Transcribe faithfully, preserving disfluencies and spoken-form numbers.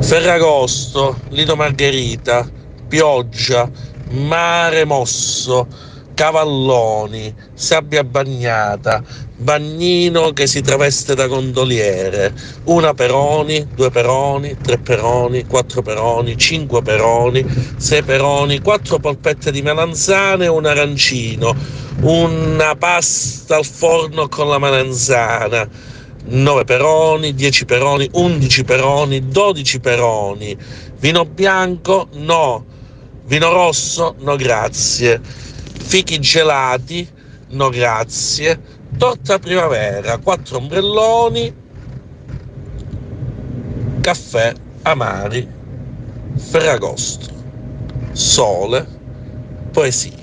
Ferragosto, Lido Margherita, pioggia, mare mosso, cavalloni, sabbia bagnata, bagnino che si traveste da gondoliere, una peroni, due peroni, tre peroni, quattro peroni, cinque peroni, sei peroni, quattro polpette di melanzane, un arancino, una pasta al forno con la melanzana, nove peroni, dieci peroni, undici peroni, dodici peroni, vino bianco no, vino rosso no grazie, fichi gelati no grazie, torta primavera, quattro ombrelloni, caffè amari, Ferragosto, sole, poesia.